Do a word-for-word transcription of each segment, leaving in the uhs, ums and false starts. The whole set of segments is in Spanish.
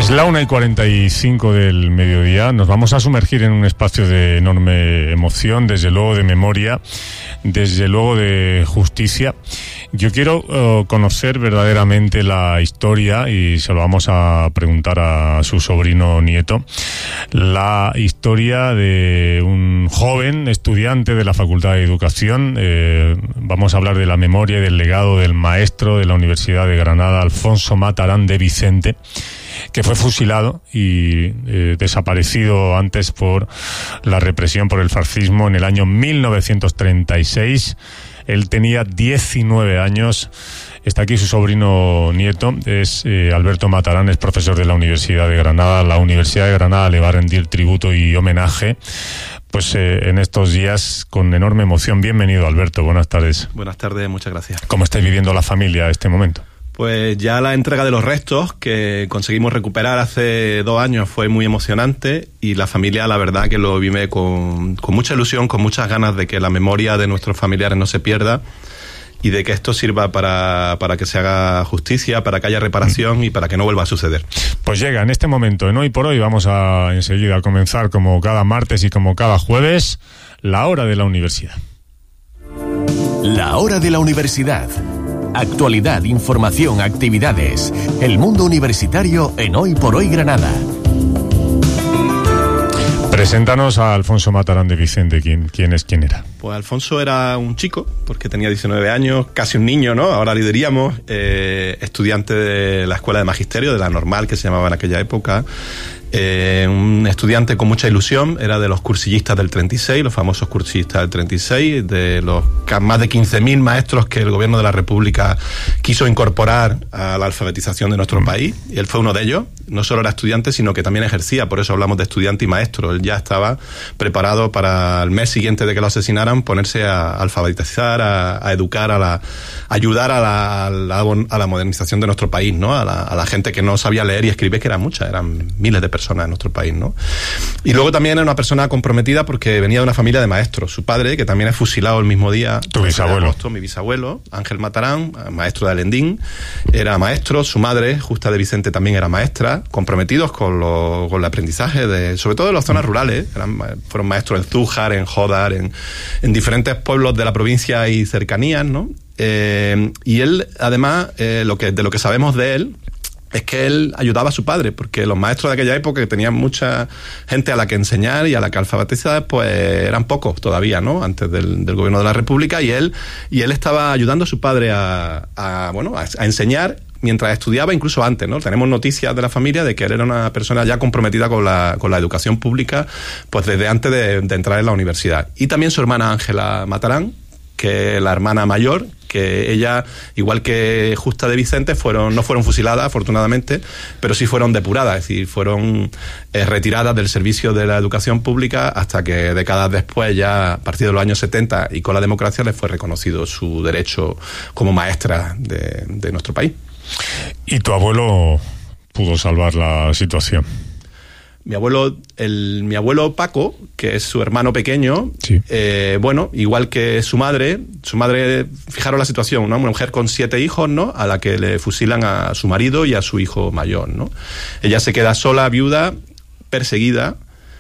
Es la una y cuarenta y cinco del mediodía. Nos vamos a sumergir en un espacio de enorme emoción, desde luego de memoria, desde luego de justicia. Yo quiero uh, conocer verdaderamente la historia, y se lo vamos a preguntar a su sobrino nieto, la historia de un joven estudiante de la Facultad de Educación. Eh, vamos a hablar de la memoria y del legado del maestro de la Universidad de Granada, Alfonso Matarán de Vicente, que fue fusilado y eh, desaparecido antes por la represión por el fascismo en el año mil novecientos treinta y seis. Él tenía diecinueve años. Está aquí su sobrino nieto, es eh, Alberto Matarán, es profesor de la Universidad de Granada. La Universidad de Granada le va a rendir tributo y homenaje pues eh, en estos días con enorme emoción. Bienvenido, Alberto, buenas tardes. Buenas tardes, muchas gracias. ¿Cómo estáis viviendo la familia este momento? Pues ya la entrega de los restos que conseguimos recuperar hace dos años fue muy emocionante, y la familia, la verdad, que lo vive con, con mucha ilusión, con muchas ganas de que la memoria de nuestros familiares no se pierda y de que esto sirva para, para que se haga justicia, para que haya reparación y para que no vuelva a suceder. Pues llega en este momento, en Hoy por Hoy, vamos a enseguida a comenzar, como cada martes y como cada jueves, la hora de la universidad. La hora de la universidad. Actualidad, información, actividades. El mundo universitario en Hoy por Hoy Granada. Preséntanos a Alfonso Matarán de Vicente. ¿Quién, quién es, quién era? Pues Alfonso era un chico, porque tenía diecinueve años, casi un niño, ¿no? Ahora le diríamos, eh, estudiante de la Escuela de Magisterio, de la Normal, que se llamaba en aquella época. Eh, un estudiante con mucha ilusión, era de los cursillistas del treinta y seis, los famosos cursillistas del treinta y seis, de los más de quince mil maestros que el gobierno de la República quiso incorporar a la alfabetización de nuestro país. Y él fue uno de ellos. No solo era estudiante, sino que también ejercía, por eso hablamos de estudiante y maestro. Él ya estaba preparado para el mes siguiente de que lo asesinaran ponerse a alfabetizar, a, a educar, a, la, a ayudar a la, a, la, a la modernización de nuestro país, ¿no? A la, a la gente que no sabía leer y escribir, que eran muchas, eran miles de personas en nuestro país, ¿no? Y luego también era una persona comprometida porque venía de una familia de maestros. Su padre, que también es fusilado el mismo día. Tu bisabuelo. Agosto, mi bisabuelo, Ángel Matarán, maestro de Alendín, era maestro. Su madre, Justa de Vicente, también era maestra, comprometidos con, lo, con el aprendizaje, de, sobre todo de las zonas rurales. Eran, fueron maestros en Zújar, en Jódar, en, en diferentes pueblos de la provincia y cercanías, ¿no? Eh, y él, además, eh, lo que, de lo que sabemos de él, es que él ayudaba a su padre, porque los maestros de aquella época, que tenían mucha gente a la que enseñar y a la que alfabetizar, pues eran pocos todavía, ¿no? Antes del, del gobierno de la República, y él y él estaba ayudando a su padre a, a bueno, a, a enseñar mientras estudiaba, incluso antes, ¿no? Tenemos noticias de la familia de que él era una persona ya comprometida con la, con la educación pública, pues desde antes de, de entrar en la universidad. Y también su hermana Ángela Matarán, que es la hermana mayor, que ella, igual que Justa de Vicente, fueron no fueron fusiladas, afortunadamente, pero sí fueron depuradas, es decir, fueron eh, retiradas del servicio de la educación pública hasta que décadas después, ya a partir de los años setenta y con la democracia, les fue reconocido su derecho como maestra de, de nuestro país. ¿Y tu abuelo pudo salvar la situación? Mi abuelo, el, mi abuelo Paco, que es su hermano pequeño, sí. eh, bueno, igual que su madre, su madre, fijaros la situación, ¿no? Una mujer con siete hijos, ¿no? A la que le fusilan a su marido y a su hijo mayor, ¿no? Ella se queda sola, viuda, perseguida,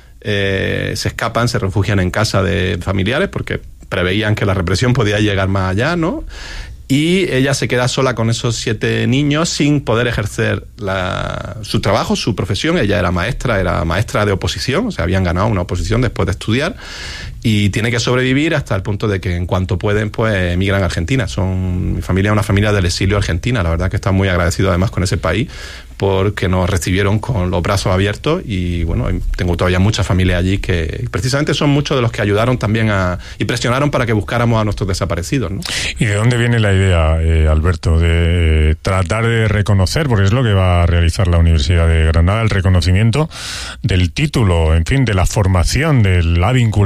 eh, se escapan, se refugian en casa de familiares porque preveían que la represión podía llegar más allá, ¿no? Y ella se queda sola con esos siete niños sin poder ejercer la, su trabajo, su profesión. Ella era maestra, era maestra de oposición, o sea, habían ganado una oposición después de estudiar, y tiene que sobrevivir hasta el punto de que en cuanto pueden, pues emigran a Argentina. Son, mi familia es una familia del exilio argentina, la verdad que están muy agradecidos además con ese país, porque nos recibieron con los brazos abiertos, y bueno, tengo todavía mucha familia allí que precisamente son muchos de los que ayudaron también a, y presionaron para que buscáramos a nuestros desaparecidos, ¿no? ¿Y de dónde viene la idea, eh, Alberto, de tratar de reconocer, porque es lo que va a realizar la Universidad de Granada, el reconocimiento del título, en fin, de la formación, de la vinculación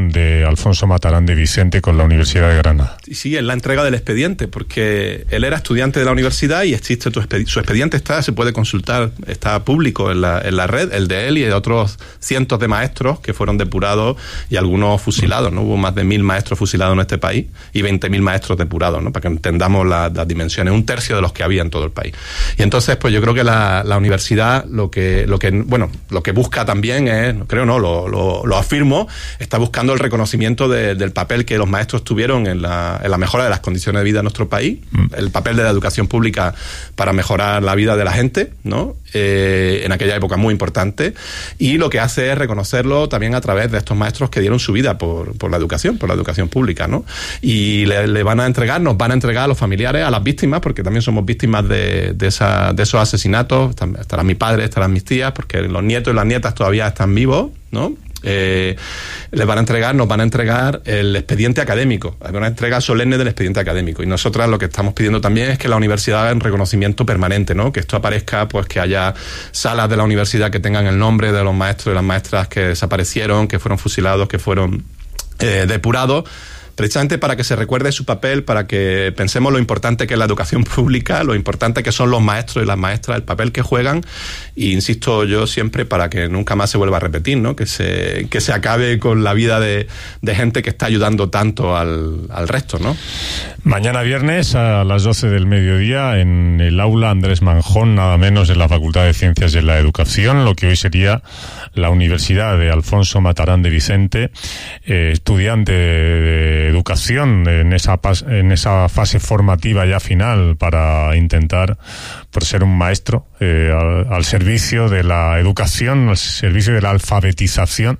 relación de Alfonso Matarán de Vicente con la Universidad de Granada. Sí, es la entrega del expediente, porque él era estudiante de la universidad y existe tu expedi- su expediente está, se puede consultar, está público en la, en la red, el de él y de otros cientos de maestros que fueron depurados y algunos fusilados, ¿no? Hubo más de mil maestros fusilados en este país y veinte mil maestros depurados, ¿no? Para que entendamos la, las dimensiones, un tercio de los que había en todo el país. Y entonces, pues yo creo que la, la universidad lo que, lo que, bueno, lo que busca también es, creo no, lo, lo, lo afirmo, está buscando el reconocimiento de, del papel que los maestros tuvieron en la, en la mejora de las condiciones de vida de nuestro país, mm. el papel de la educación pública para mejorar la vida de la gente, ¿no? Eh, en aquella época muy importante, y lo que hace es reconocerlo también a través de estos maestros que dieron su vida por, por la educación, por la educación pública, ¿no? Y le, le van a entregar, nos van a entregar a los familiares, a las víctimas, porque también somos víctimas de, de, esa, de esos asesinatos, estará mi padre, estarán mis tías, porque los nietos y las nietas todavía están vivos, ¿no? Eh, les van a entregar, nos van a entregar el expediente académico, una entrega solemne del expediente académico, y nosotras lo que estamos pidiendo también es que la universidad haga un reconocimiento permanente, ¿no? Que esto aparezca, pues que haya salas de la universidad que tengan el nombre de los maestros y las maestras que desaparecieron, que fueron fusilados, que fueron eh, depurados, precisamente para que se recuerde su papel, para que pensemos lo importante que es la educación pública, lo importante que son los maestros y las maestras, el papel que juegan, y insisto yo siempre para que nunca más se vuelva a repetir, ¿no? Que se, que se acabe con la vida de, de gente que está ayudando tanto al, al resto, ¿no? Mañana viernes a las doce del mediodía en el aula Andrés Manjón, nada menos, en la Facultad de Ciencias de la Educación, lo que hoy sería la Universidad de Alfonso Matarán de Vicente, eh, estudiante de educación en esa en esa fase formativa ya final para intentar por ser un maestro eh, al, al servicio de la educación, al servicio de la alfabetización,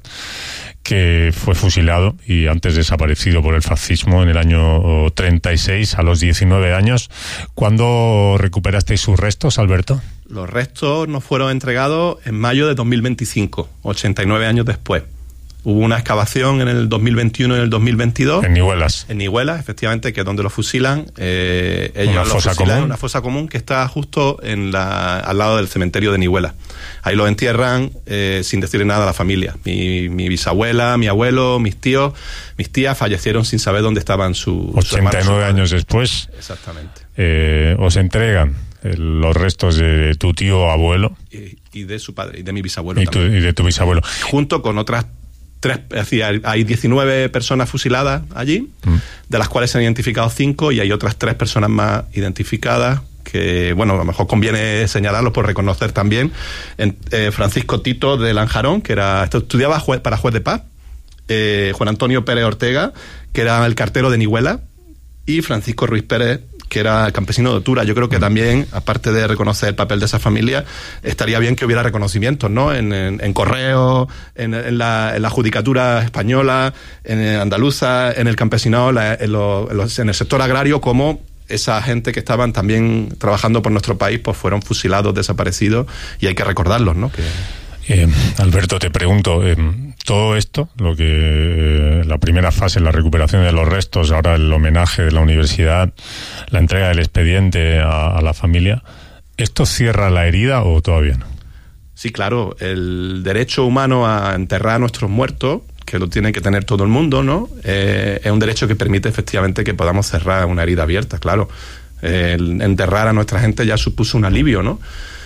que fue fusilado y antes desaparecido por el fascismo en el año treinta y seis, a los diecinueve años. ¿Cuándo recuperasteis sus restos, Alberto? Los restos nos fueron entregados en mayo de dos mil veinticinco, ochenta y nueve años después. Hubo una excavación en el dos mil veintiuno y en el dos mil veintidós. En Nihuelas. En Nihuelas, efectivamente, que es donde lo fusilan. Eh, ellos una lo fosa fusilan común. En una fosa común que está justo en la, al lado del cementerio de Nihuelas. Ahí lo entierran eh, sin decirle nada a la familia. Mi, mi bisabuela, mi abuelo, mis tíos, mis tías fallecieron sin saber dónde estaban sus ochenta y nueve años después. Exactamente. Eh, os entregan los restos de tu tío abuelo. Y, y de su padre, y de mi bisabuelo y también. Tu, y de tu bisabuelo. Junto con otras tres, es decir, hay diecinueve personas fusiladas allí, mm. de las cuales se han identificado cinco, y hay otras tres personas más identificadas que, bueno, a lo mejor conviene señalarlos por reconocer también. En, eh, Francisco Tito de Lanjarón, que era estudiaba juez, para juez de paz, eh, Juan Antonio Pérez Ortega, que era el cartero de Nihuela, y Francisco Ruiz Pérez, que era campesino de Otura. Yo creo que también, aparte de reconocer el papel de esa familia, estaría bien que hubiera reconocimientos, ¿no? En, en, en correo, en, en, la, en la judicatura española, en andaluza, en el campesinado, la, en, lo, en, los, en el sector agrario, como esa gente que estaban también trabajando por nuestro país, pues fueron fusilados, desaparecidos, y hay que recordarlos, ¿no? Que... Eh, Alberto, te pregunto, eh, todo esto, lo que eh, la primera fase, la recuperación de los restos, ahora el homenaje de la universidad, la entrega del expediente a, a la familia, ¿esto cierra la herida o todavía no? Sí, claro, el derecho humano a enterrar a nuestros muertos, que lo tiene que tener todo el mundo, ¿no? Eh, es un derecho que permite efectivamente que podamos cerrar una herida abierta, claro. Eh, el enterrar a nuestra gente ya supuso un alivio, ¿no?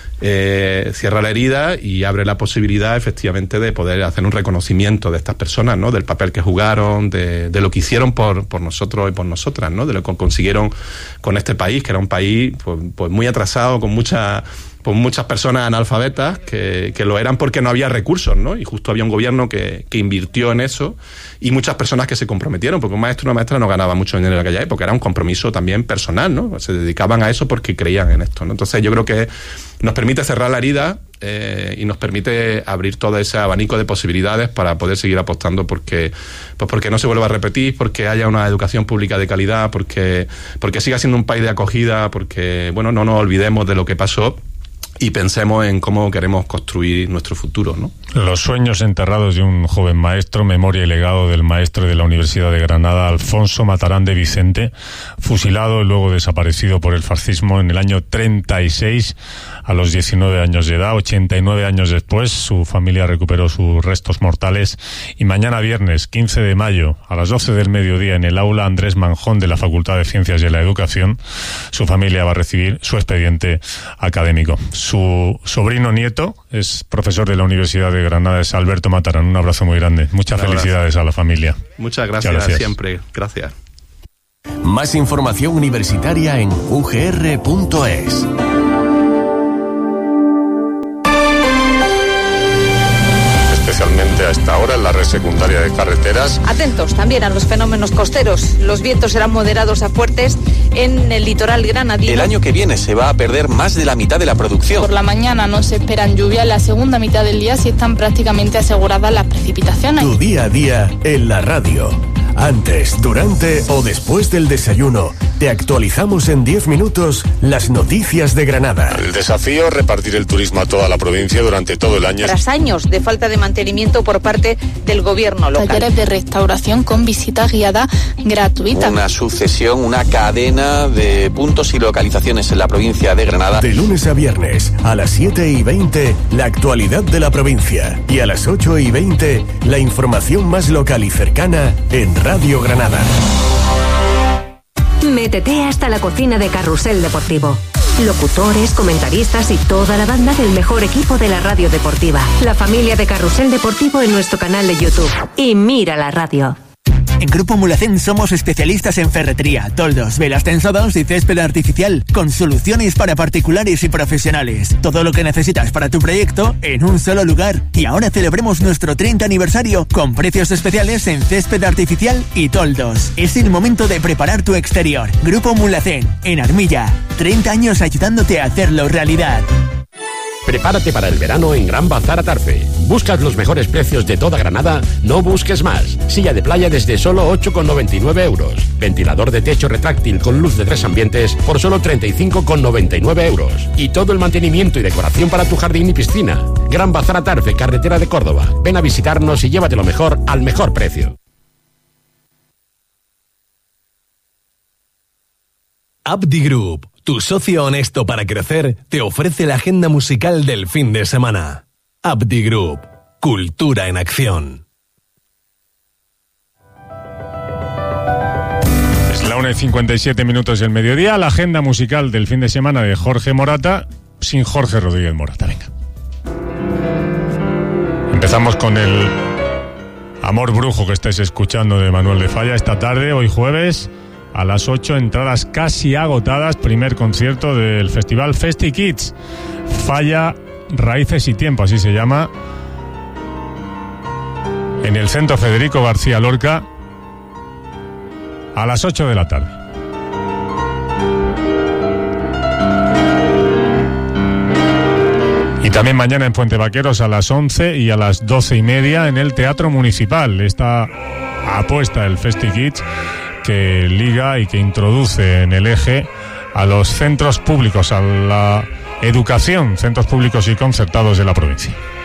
Eh, cierra la herida y abre la posibilidad efectivamente de poder hacer un reconocimiento de estas personas, ¿no? Del papel que jugaron, de, de lo que hicieron por, por nosotros y por nosotras, ¿no? De lo que consiguieron con este país, que era un país pues, pues muy atrasado, con mucha pues muchas personas analfabetas que, que lo eran porque no había recursos, ¿no? Y justo había un gobierno que, que invirtió en eso, y muchas personas que se comprometieron, porque un maestro o una maestra no ganaba mucho dinero en aquella época, era un compromiso también personal, ¿no? Se dedicaban a eso porque creían en esto, ¿no? Entonces yo creo que nos permite cerrar la herida eh, y nos permite abrir todo ese abanico de posibilidades para poder seguir apostando porque, pues porque no se vuelva a repetir, porque haya una educación pública de calidad, porque, porque siga siendo un país de acogida, porque, bueno, no nos olvidemos de lo que pasó. y pensemos en cómo queremos construir nuestro futuro, ¿no? Los sueños enterrados de un joven maestro, memoria y legado del maestro de la Universidad de Granada, Alfonso Matarán de Vicente, fusilado y luego desaparecido por el fascismo en el año treinta y seis, a los diecinueve años de edad. ochenta y nueve años después, su familia recuperó sus restos mortales y mañana viernes, quince de mayo, a las doce del mediodía, en el aula Andrés Manjón de la Facultad de Ciencias de la Educación, su familia va a recibir su expediente académico. Su sobrino nieto es profesor de la Universidad de Granada, es Alberto Matarán. Un abrazo muy grande. Muchas felicidades a la familia. Muchas gracias, Muchas gracias. siempre. Gracias. Más información universitaria en u ge erre punto es. Especialmente a esta hora en la red secundaria de carreteras. Atentos también a los fenómenos costeros. Los vientos serán moderados a fuertes en el litoral granadino. El año que viene se va a perder más de la mitad de la producción. Por la mañana no se esperan lluvias, la segunda mitad del día sí están prácticamente aseguradas las precipitaciones. Tu día a día en la radio. Antes, durante o después del desayuno, te actualizamos en diez minutos las noticias de Granada. El desafío, repartir el turismo a toda la provincia durante todo el año. Tras años de falta de mantenimiento por parte del gobierno local. Talleres de restauración con visita guiada gratuita. Una sucesión, una cadena de puntos y localizaciones en la provincia de Granada. De lunes a viernes, a las siete y veinte, la actualidad de la provincia. Y a las ocho y veinte, la información más local y cercana en Radio Granada. Métete hasta la cocina de Carrusel Deportivo. Locutores, comentaristas y toda la banda del mejor equipo de la radio deportiva. La familia de Carrusel Deportivo en nuestro canal de YouTube. Y mira la radio. En Grupo Mulacén somos especialistas en ferretería, toldos, velas tensadas y césped artificial, con soluciones para particulares y profesionales. Todo lo que necesitas para tu proyecto en un solo lugar. Y ahora celebremos nuestro treinta aniversario con precios especiales en césped artificial y toldos. Es el momento de preparar tu exterior. Grupo Mulacén, en Armilla. treinta años ayudándote a hacerlo realidad. Prepárate para el verano en Gran Bazar Atarfe. ¿Buscas los mejores precios de toda Granada? No busques más. Silla de playa desde solo ocho con noventa y nueve euros. Ventilador de techo retráctil con luz de tres ambientes por solo treinta y cinco con noventa y nueve euros. Y todo el mantenimiento y decoración para tu jardín y piscina. Gran Bazar Atarfe, carretera de Córdoba. Ven a visitarnos y llévate lo mejor al mejor precio. Abdi Group, tu socio honesto para crecer, te ofrece la agenda musical del fin de semana. Abdi Group, cultura en acción. Es la una y cincuenta y siete minutos del mediodía, la agenda musical del fin de semana de Jorge Morata, sin Jorge Rodríguez Morata. Venga. Empezamos con el Amor Brujo que estáis escuchando de Manuel de Falla esta tarde, hoy jueves. A las ocho, entradas casi agotadas, primer concierto del festival Festi Kids. Falla, Raíces y Tiempo, así se llama. En el Centro Federico García Lorca, a las ocho de la tarde. Y también mañana en Fuente Vaqueros a las once y a las doce y media en el Teatro Municipal. Esta apuesta del Festi Kids que liga y que introduce en el eje a los centros públicos, a la educación, centros públicos y concertados de la provincia.